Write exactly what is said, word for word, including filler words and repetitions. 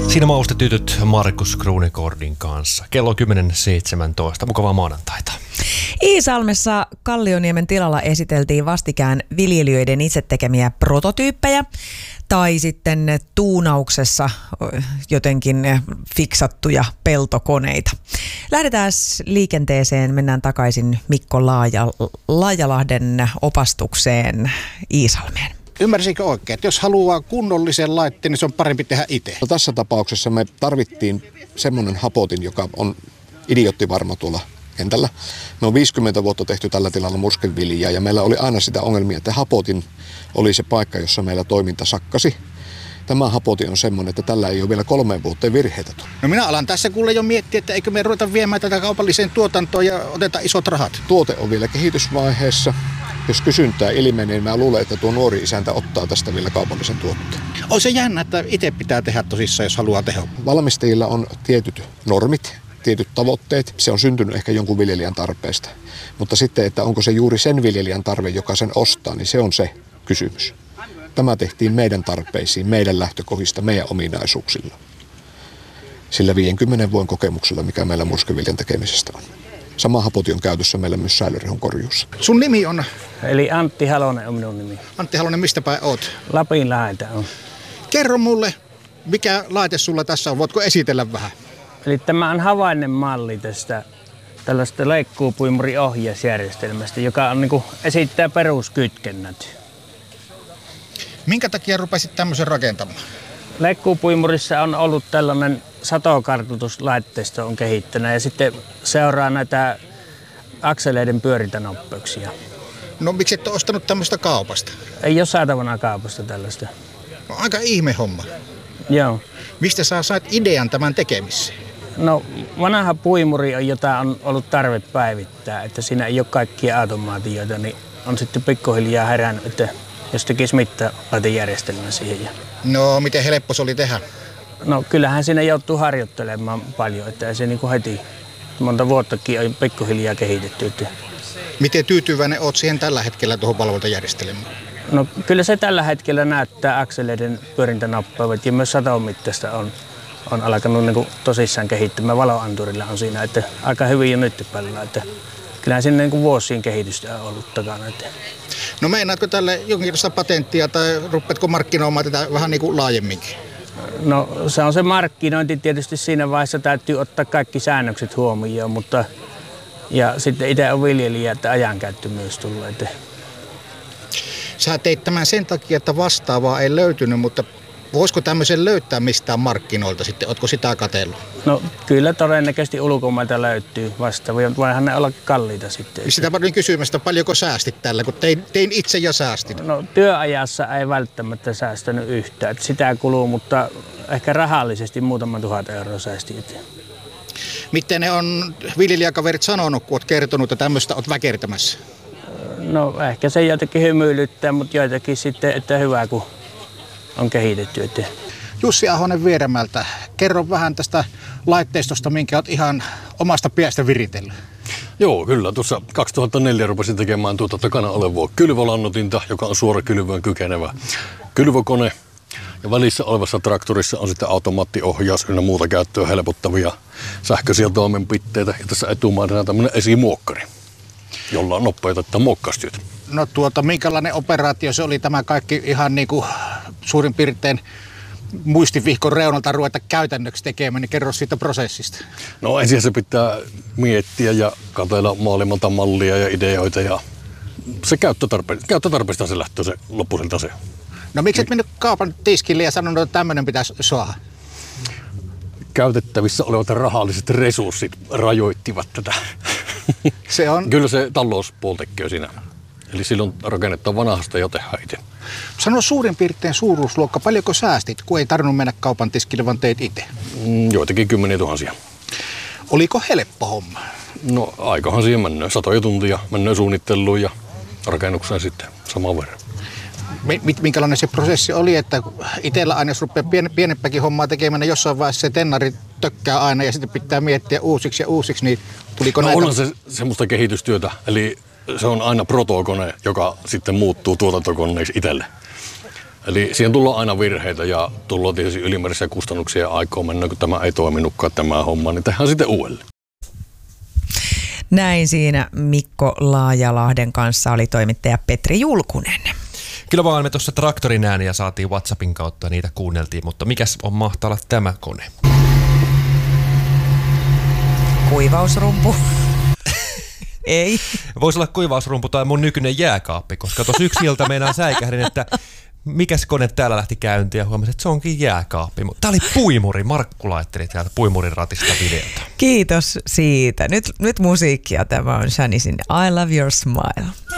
Siinä maustetytöt Markus Kruunekordin kanssa. Kello kymmenen seitsemäntoista. Mukavaa maanantaita. Iisalmessa Kallioniemen tilalla esiteltiin vastikään viljelijöiden itse tekemiä prototyyppejä tai sitten tuunauksessa jotenkin fiksattuja peltokoneita. Lähdetään liikenteeseen, mennään takaisin Mikko Laaja, Laajalahden opastukseen Iisalmeen. Ymmärsikö oikein, että jos haluaa kunnollisen laitteen, niin se on parempi tehdä itse? No, tässä tapauksessa me tarvittiin semmoinen hapotin, joka on idioottivarma tuolla kentällä. Me on viisikymmentä vuotta tehty tällä tilalla murskeviljaa ja meillä oli aina sitä ongelmia, että hapotin oli se paikka, jossa meillä toiminta sakkasi. Tämä hapotin on semmoinen, että tällä ei ole vielä kolmeen vuoteen virheitä tullut. No minä alan tässä kuule jo miettiä, että eikö me ruveta viemään tätä kaupalliseen tuotantoon ja oteta isot rahat. Tuote on vielä kehitysvaiheessa. Jos kysyntää ilmenee, niin mä luulen, että tuo nuori isäntä ottaa tästä vielä kaupallisen tuotteen. On se jännä, että itse pitää tehdä tosissaan, jos haluaa tehdä. Valmistajilla on tietyt normit, tietyt tavoitteet. Se on syntynyt ehkä jonkun viljelijän tarpeesta. Mutta sitten, että onko se juuri sen viljelijän tarve, joka sen ostaa, niin se on se kysymys. Tämä tehtiin meidän tarpeisiin, meidän lähtökohdista, meidän ominaisuuksilla. Sillä viidenkymmenen vuoden kokemuksella, mikä meillä murskeviljan tekemisestä on. Sama hapoti on käytössä meillä myös säilörehun korjuussa. Sun nimi on? Eli Antti Halonen on minun nimi. Antti Halonen, mistä päin oot? Lapin läheltä on. Kerro mulle, mikä laite sulla tässä on. Voitko esitellä vähän? Eli tämä on havainnen malli tästä tällaista leikkuupuimuriohjausjärjestelmästä, joka on, niin kuin, esittää peruskytkennät. Minkä takia rupesit tämmöisen rakentamaan? Leikkuupuimurissa on ollut tällainen satokartoituslaitteisto on kehittänyt ja sitten seuraa näitä akseleiden pyörintänopeuksia. No miksi et ole ostanut tämmöistä kaupasta? Ei ole saatavana kaupasta tällaista. No, aika ihme homma. Joo. Mistä sä sait idean tämän tekemiseen? No vanha puimuri on, jota on ollut tarve päivittää, että siinä ei ole kaikkia automaatioita, niin on sitten pikkuhiljaa herännyt, että jos tekisi mittalaitejärjestelmän siihen. No miten helppo se oli tehdä? No kyllähän siinä joutuu harjoittelemaan paljon, että ei se niin kuin heti monta vuottakin on pikkuhiljaa kehitetty. Että... Miten tyytyväinen oot siihen tällä hetkellä tuohon valvontajärjestelmään? No kyllä se tällä hetkellä näyttää akseleiden pyörintänopeudet ja myös saton mittaista on, on alkanut niin kuin tosissaan kehittämään. Valoanturilla on siinä, että aika hyvin jo nyt päällä. Että kyllähän siinä niin kuin vuosien kehitystä on ollut takana. Että... No meinaatko tälle jonkinlaista patenttia tai rupeatko markkinoimaan tätä vähän niin kuin laajemminkin? No se on se markkinointi tietysti siinä vaiheessa täytyy ottaa kaikki säännökset huomioon, mutta ja sitten itse on viljelijä, että ajankäyttö myös tulee. Sä teit tämän sen takia, että vastaavaa ei löytynyt, mutta voisiko tämmöisen löytää mistään markkinoilta sitten? Ootko sitä katsellut? No kyllä todennäköisesti ulkomailta löytyy vastaavia, mutta voihan ne olla kalliita sitten. Sitä paljon kysymästä, paljonko säästit tällä, kun tein, tein itse ja säästin? No työajassa ei välttämättä säästänyt yhtään, että sitä kuluu, mutta ehkä rahallisesti muutaman tuhat euroa säästi. Miten ne on viljelijäkaverit sanonut, kun oot kertonut, että tämmöistä oot väkertämässä? No ehkä se jotenkin hymyilyttää, mutta joitakin sitten, että hyvä kun on kehitetty. Että... Jussi Ahonen Vieremältä, kerro vähän tästä laitteistosta, minkä olet ihan omasta piestä viritellyt. Joo, kyllä. Tuossa kaksituhattaneljä rupesin tekemään tuota takana olevaa kylvölannotinta, joka on suora kylvöön kykenevä kylvökone. Ja välissä olevassa traktorissa on sitten automaattiohjaus ynnä muuta käyttöä helpottavia sähköisiä toimenpiteitä. Ja tässä etumaisena tämmöinen esimuokkari, jolla on nopeutetta muokkaustyötä. No tuota, minkälainen operaatio se oli tämä kaikki ihan niin kuin suurin piirtein muistivihkon reunalta ruveta käytännöksi tekemään, niin kerro siitä prosessista. No ensin se pitää miettiä ja katsella maailmalta mallia ja ideoita ja se käyttötarpe- käyttötarpeesta se lähtee se loppuiselta se. No miksi et mennyt kaupan tiskille ja sanonut, että tämmöinen pitäisi saada? Käytettävissä olevat rahalliset resurssit rajoittivat tätä. Se on... Kyllä se talouspuoli tekee siinä. Eli silloin rakennetaan vanhasta ja tehdään itse. Sano suurin piirtein suuruusluokka, paljonko säästit, kun ei tarvinnut mennä kaupan tiskille, vaan teit itse? Mm, joitakin kymmeniä tuhansia. Oliko helppo homma? No aikahan siihen mennään. Satoja tuntia mennään suunnitteluun ja rakennukseen sitten saman verran. Minkälainen se prosessi oli, että itsellä aina jos rupeaa pien, pienempäkin hommaa tekemään, niin jossain vaiheessa se tennari tökkää aina ja sitten pitää miettiä uusiksi ja uusiksi, niin tuliko no, näitä? Onhan se semmoista kehitystyötä, eli se on aina protokone, joka sitten muuttuu tuotantokoneeksi itselle. Eli siihen tullaan aina virheitä ja tullaan tietysti ylimääräisiä kustannuksia aikaa mennä, kun tämä ei toiminutkaan tämä homma, niin tehdään sitten uudelleen. Näin siinä Mikko Laajalahden kanssa oli toimittaja Petri Julkunen. Kyllä vaan me tuossa traktorin ääniä saatiin WhatsAppin kautta, niitä kuunneltiin, mutta mikäs on mahtaa olla tämä kone? Kuivausrumpu. Ei. Voisi olla kuivausrumpu tai mun nykyinen jääkaappi, koska tuossa yksi ilta meinaan säikähdin, että mikäs kone täällä lähti käyntiin ja huomasin, että se onkin jääkaappi. Tää oli puimuri. Markku laitteli täältä puimurin ratista videota. Kiitos siitä. Nyt, nyt musiikkia. Tämä on Shanisin I Love Your Smile.